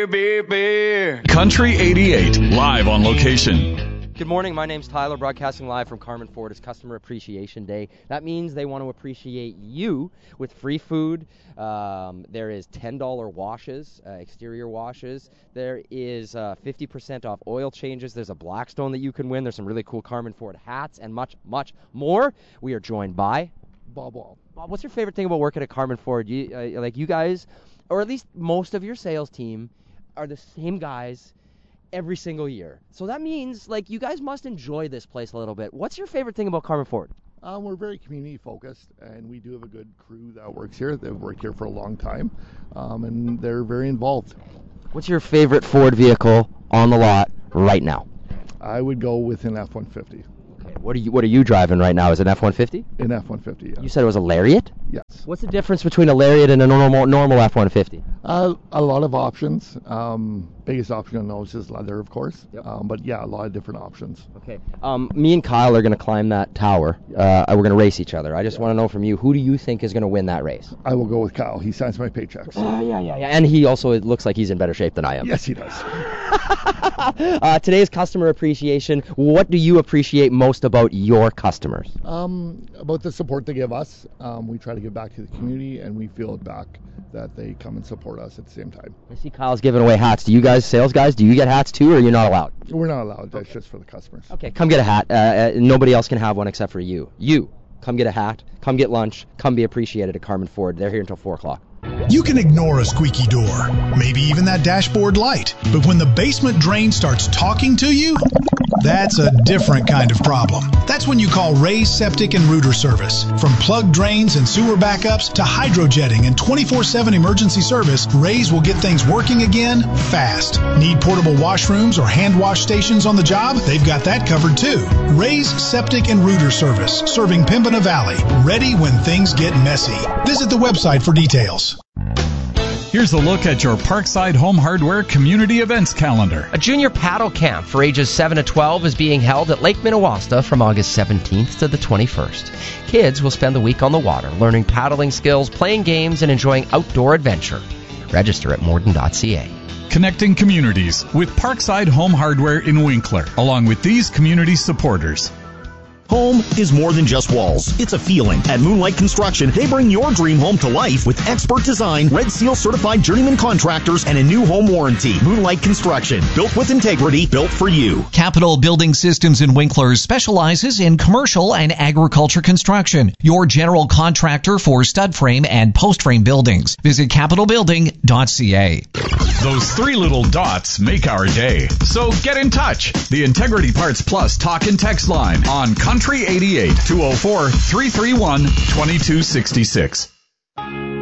beer, beer, beer. Country 88, live on location. Good morning, my name's Tyler, broadcasting live from Carman Ford. It's Customer Appreciation Day. That means they want to appreciate you with free food. There is $10 washes, exterior washes. There is 50% off oil changes. There's a Blackstone that you can win. There's some really cool Carman Ford hats and much, much more. We are joined by Bob Wall. Bob, what's your favorite thing about working at Carman Ford? You guys, or at least most of your sales team, are the same guys every single year. So that means, you guys must enjoy this place a little bit. What's your favorite thing about Carman Ford? We're very community focused, and we do have a good crew that works here. They've worked here for a long time, and they're very involved. What's your favorite Ford vehicle on the lot right now? I would go with an F-150. Okay. What are you driving right now? Is it an F-150? An F-150, yeah. You said it was a Lariat? Yes. What's the difference between a Lariat and a normal F-150? A lot of options. Biggest option on those is leather, of course. Yep. But yeah, a lot of different options. Okay. Me and Kyle are going to climb that tower. We're going to race each other. I just want to know from you, who do you think is going to win that race? I will go with Kyle. He signs my paychecks. Yeah. And he also, it looks like he's in better shape than I am. Yes, he does. Today's Customer Appreciation. What do you appreciate most about your customers? About the support they give us. We try to give back to the community, and we feel it back that they come and support us at the same time. I see Kyle's giving away hats. Do you guys, sales guys, do you get hats too, or you're not allowed? We're not allowed. That's just for the customers. Okay, come get a hat. Nobody else can have one except for you. Come get a hat. Come get lunch. Come be appreciated at Carman Ford. They're here until 4 o'clock. You can ignore a squeaky door, maybe even that dashboard light, but when the basement drain starts talking to you, that's a different kind of problem. That's when you call Ray's Septic and Rooter Service. From plugged drains and sewer backups to hydrojetting and 24/7 emergency service, Ray's will get things working again fast. Need portable washrooms or hand wash stations on the job? They've got that covered too. Ray's Septic and Rooter Service, serving Pembina Valley, ready when things get messy. Visit the website for details. Here's a look at your Parkside Home Hardware Community Events calendar. A junior paddle camp for ages 7 to 12 is being held at Lake Minnewaska from August 17th to the 21st. Kids will spend the week on the water, learning paddling skills, playing games, and enjoying outdoor adventure. Register at morden.ca. Connecting communities with Parkside Home Hardware in Winkler, along with these community supporters. Home is more than just walls. It's a feeling. At Moonlight Construction, they bring your dream home to life with expert design, Red Seal certified journeyman contractors, and a new home warranty. Moonlight Construction, built with integrity, built for you. Capital Building Systems in Winkler specializes in commercial and agriculture construction. Your general contractor for stud frame and post frame buildings. Visit capitalbuilding.ca. Those 3 little dots make our day. So get in touch. The Integrity Parts Plus talk and text line on Country 88 204-331-2266.